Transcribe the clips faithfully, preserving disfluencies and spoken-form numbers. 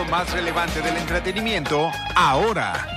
más relevante del entretenimiento, ahora.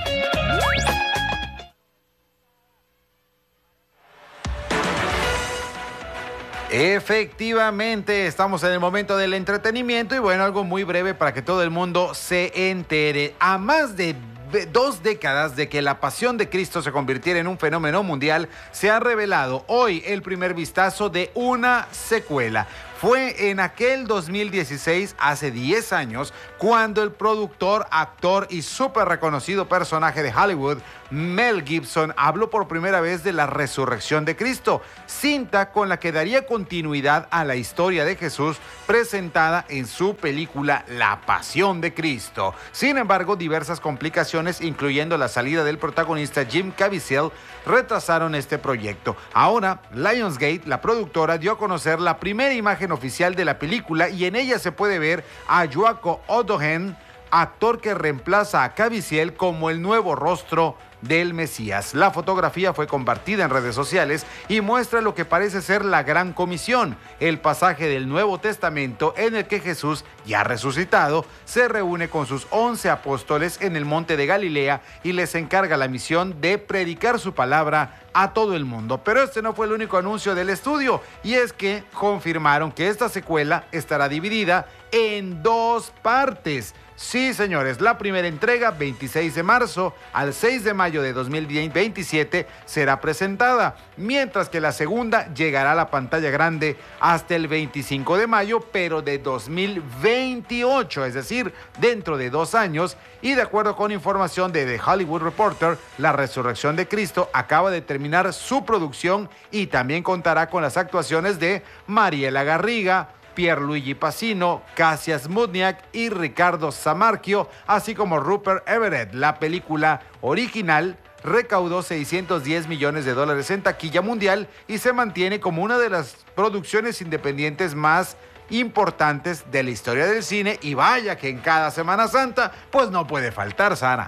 Efectivamente, estamos en el momento del entretenimiento y bueno, algo muy breve para que todo el mundo se entere. A más de dos décadas de que la pasión de Cristo se convirtiera en un fenómeno mundial, se ha revelado hoy el primer vistazo de una secuela. Fue en aquel dos mil dieciséis, hace diez años, cuando el productor, actor y súper reconocido personaje de Hollywood, Mel Gibson, habló por primera vez de la resurrección de Cristo, cinta con la que daría continuidad a la historia de Jesús presentada en su película La Pasión de Cristo. Sin embargo, diversas complicaciones, incluyendo la salida del protagonista Jim Caviezel, retrasaron este proyecto. Ahora, Lionsgate, la productora, dio a conocer la primera imagen oficial de la película y en ella se puede ver a Joaquin O'Donoghue, actor que reemplaza a Caviezel como el nuevo rostro del Mesías. La fotografía fue compartida en redes sociales y muestra lo que parece ser la Gran Comisión, el pasaje del Nuevo Testamento en el que Jesús, ya resucitado, se reúne con sus once apóstoles en el monte de Galilea y les encarga la misión de predicar su palabra a todo el mundo. Pero este no fue el único anuncio del estudio, y es que confirmaron que esta secuela estará dividida en dos partes. Sí, señores, la primera entrega, veintiséis de marzo al seis de mayo de dos mil veintisiete, será presentada, mientras que la segunda llegará a la pantalla grande hasta el veinticinco de mayo, pero de dos mil veintiocho, es decir, dentro de dos años. Y de acuerdo con información de The Hollywood Reporter, La Resurrección de Cristo acaba de terminar su producción y también contará con las actuaciones de Mariela Garriga, Pierluigi Pacino, Kasia Smudniak y Ricardo Zamarchio, así como Rupert Everett. La película original recaudó seiscientos diez millones de dólares en taquilla mundial y se mantiene como una de las producciones independientes más importantes de la historia del cine, y vaya que en cada Semana Santa pues no puede faltar, Sara.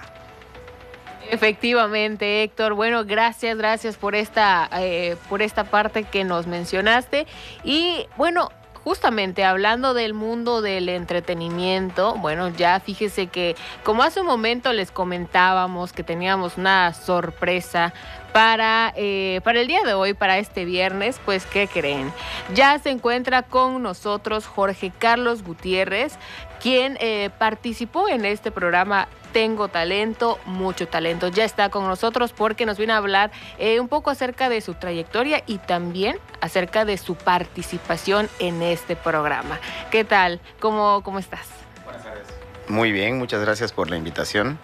Efectivamente, Héctor. Bueno, gracias, gracias por esta, eh, por esta parte que nos mencionaste. Y bueno, justamente hablando del mundo del entretenimiento, bueno, ya fíjese que como hace un momento les comentábamos que teníamos una sorpresa para, eh, para el día de hoy, para este viernes, pues ¿qué creen? Ya se encuentra con nosotros Jorge Carlos Gutiérrez, quien eh, participó en este programa Tengo Talento, Mucho Talento. Ya está con nosotros porque nos viene a hablar eh, un poco acerca de su trayectoria y también acerca de su participación en este programa. ¿Qué tal? ¿Cómo, cómo estás? Buenas tardes. Muy bien, muchas gracias por la invitación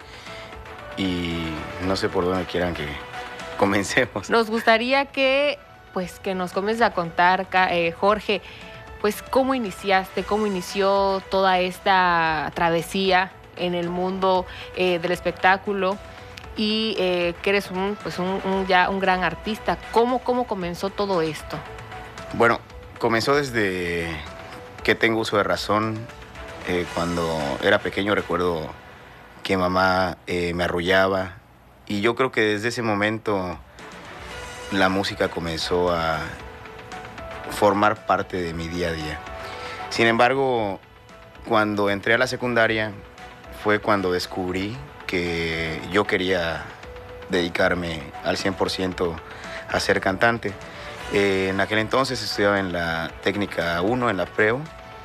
y no sé por dónde quieran que comencemos. Nos gustaría que, pues, que nos comiences a contar, eh, Jorge, pues cómo iniciaste, cómo inició toda esta travesía en el mundo eh, del espectáculo y eh, que eres un, pues un, un, ya un gran artista. ¿Cómo, ¿Cómo comenzó todo esto? Bueno, comenzó desde que tengo uso de razón. Eh, cuando era pequeño recuerdo que mamá eh, me arrullaba y yo creo que desde ese momento la música comenzó a formar parte de mi día a día. Sin embargo, cuando entré a la secundaria fue cuando descubrí que yo quería dedicarme al cien por ciento a ser cantante. Eh, en aquel entonces estudiaba en la técnica uno, en la Preo,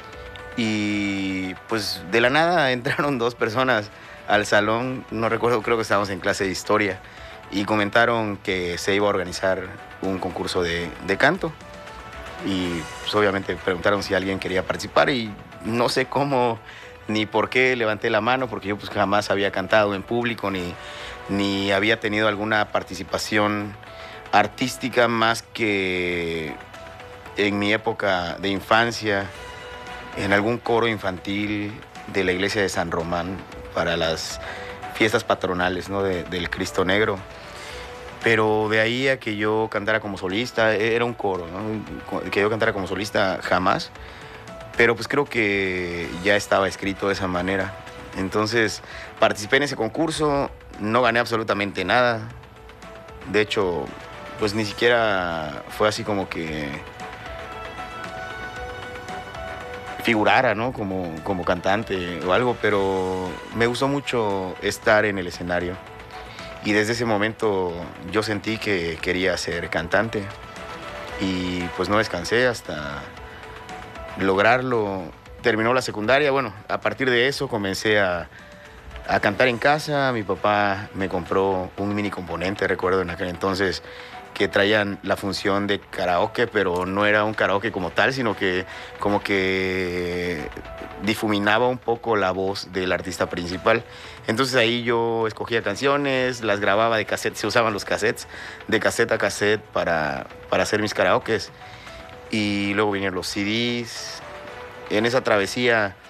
y pues de la nada entraron dos personas al salón, no recuerdo, creo que estábamos en clase de historia, y comentaron que se iba a organizar un concurso de, de canto. Y pues obviamente preguntaron si alguien quería participar y no sé cómo ni por qué levanté la mano, porque yo pues jamás había cantado en público ni, ni había tenido alguna participación artística más que en mi época de infancia, en algún coro infantil de la iglesia de San Román para las fiestas patronales, ¿no? de, del Cristo Negro. Pero de ahí a que yo cantara como solista, era un coro, ¿no? Que yo cantara como solista, jamás. Pero pues creo que ya estaba escrito de esa manera. Entonces participé en ese concurso, no gané absolutamente nada. De hecho, pues ni siquiera fue así como que figurara, ¿no? Como, como cantante o algo, pero me gustó mucho estar en el escenario. Y desde ese momento yo sentí que quería ser cantante. Y pues no descansé hasta lograrlo. Terminó la secundaria, bueno, a partir de eso comencé a, a cantar en casa. Mi papá me compró un mini componente, recuerdo en aquel entonces, que traían la función de karaoke, pero no era un karaoke como tal, sino que como que difuminaba un poco la voz del artista principal. Entonces ahí yo escogía canciones, las grababa de cassette, se usaban los cassettes, de cassette a cassette para, para hacer mis karaokes. Y luego vinieron los C Ds. En esa travesía